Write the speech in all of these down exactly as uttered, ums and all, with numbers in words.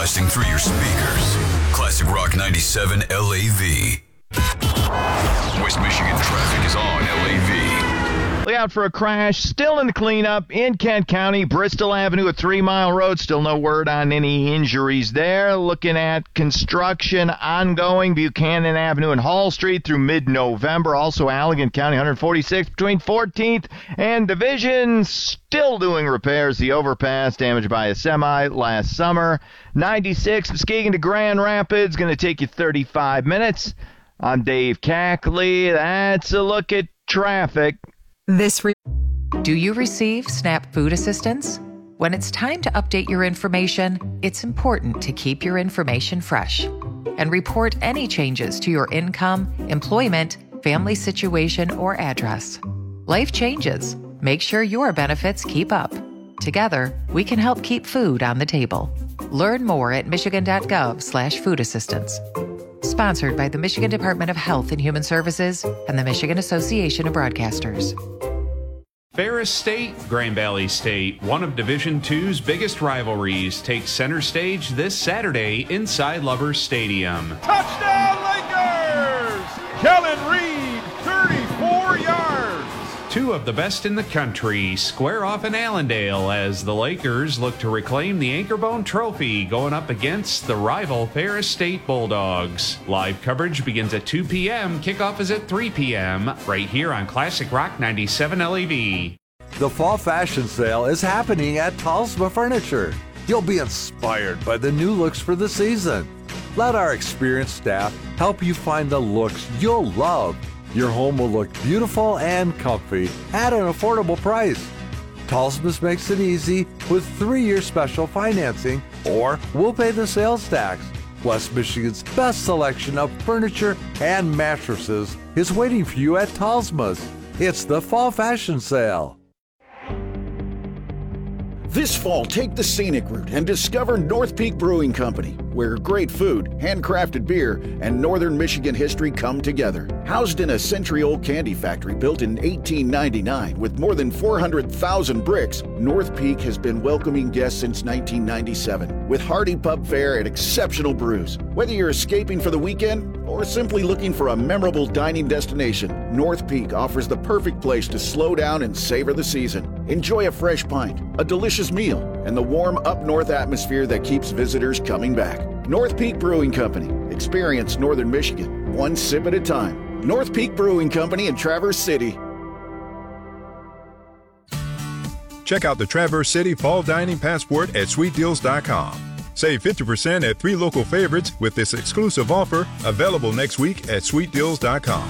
blasting through your speakers. Classic Rock ninety-seven L A V. West Michigan traffic is on L A V. Look out for a crash still in the cleanup in Kent County. Bristol Avenue, a three-mile road. Still no word on any injuries there. Looking at construction ongoing. Buchanan Avenue and Hall Street through mid-November. Also Allegan County, one forty-six between fourteenth and Division. Still doing repairs. The overpass damaged by a semi last summer. ninety-six Muskegon to Grand Rapids. Going to take you thirty-five minutes. I'm Dave Cackley. That's a look at traffic. This re- Do you receive SNAP food assistance? When it's time to update your information, it's important to keep your information fresh and report any changes to your income, employment, family situation, or address. Life changes. Make sure your benefits keep up. Together, we can help keep food on the table. Learn more at michigan.gov slash food assistance. Sponsored by the Michigan Department of Health and Human Services and the Michigan Association of Broadcasters. Ferris State, Grand Valley State, one of Division two's biggest rivalries, takes center stage this Saturday inside Lovers Stadium. Touchdown Lakers! Kellen Reed, thirty-four yards. Two of the best in the country square off in Allendale as the Lakers look to reclaim the Anchorbone Trophy going up against the rival Ferris State Bulldogs. Live coverage begins at two p.m. Kickoff is at three p.m. right here on Classic Rock ninety-seven L A V. The fall fashion sale is happening at Talsma Furniture. You'll be inspired by the new looks for the season. Let our experienced staff help you find the looks you'll love. Your home will look beautiful and comfy at an affordable price. Talsmas makes it easy with three-year special financing, or we'll pay the sales tax. West Michigan's best selection of furniture and mattresses is waiting for you at Talsmas. It's the Fall Fashion Sale. This fall, take the scenic route and discover North Peak Brewing Company, where great food, handcrafted beer, and northern Michigan history come together. Housed in a century-old candy factory built in eighteen ninety-nine with more than four hundred thousand bricks, North Peak has been welcoming guests since nineteen ninety-seven with hearty pub fare and exceptional brews. Whether you're escaping for the weekend or simply looking for a memorable dining destination, North Peak offers the perfect place to slow down and savor the season. Enjoy a fresh pint, a delicious meal, and the warm up-north atmosphere that keeps visitors coming back. North Peak Brewing Company. Experience Northern Michigan, one sip at a time. North Peak Brewing Company in Traverse City. Check out the Traverse City Fall Dining Passport at sweet deals dot com. Save fifty percent at three local favorites with this exclusive offer, available next week at sweet deals dot com.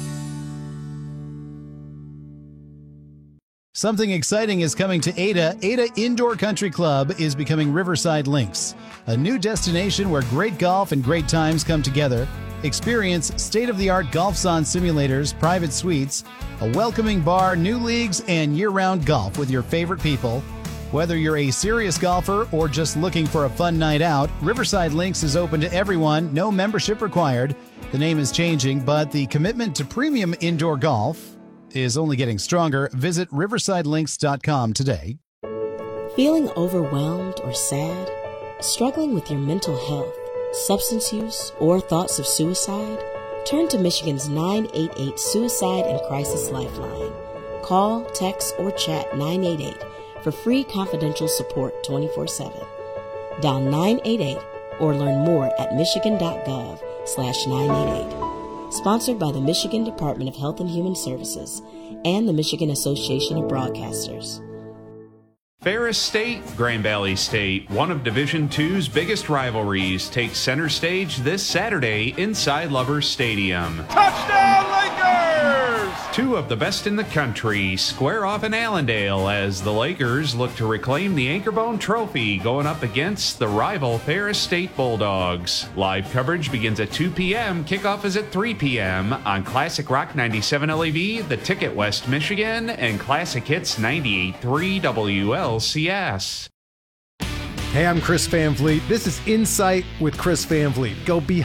Something exciting is coming to Ada. Ada Indoor Country Club is becoming Riverside Links, a new destination where great golf and great times come together. Experience state-of-the-art golf zone simulators, private suites, a welcoming bar, new leagues, and year-round golf with your favorite people. Whether you're a serious golfer or just looking for a fun night out, Riverside Links is open to everyone, no membership required. The name is changing, but the commitment to premium indoor golf is only getting stronger. Visit riverside links dot com today. Feeling overwhelmed or sad? Struggling with your mental health, substance use, or thoughts of suicide? Turn to Michigan's nine eight eight Suicide and Crisis Lifeline. Call, text, or chat nine eight eight for free confidential support twenty-four seven. Dial nine eight eight or learn more at michigan.gov slash 988. Sponsored by the Michigan Department of Health and Human Services and the Michigan Association of Broadcasters. Ferris State, Grand Valley State, one of Division two's biggest rivalries, takes center stage this Saturday inside Lovers Stadium. Touchdown Lakers! Two of the best in the country square off in Allendale as the Lakers look to reclaim the Anchorbone Trophy going up against the rival Ferris State Bulldogs. Live coverage begins at two p.m. Kickoff is at three p.m. on Classic Rock ninety-seven L A V, The Ticket West Michigan, and Classic Hits ninety-eight point three W L C S. Hey, I'm Chris Van Vliet. This is Insight with Chris Van Vliet. Go behind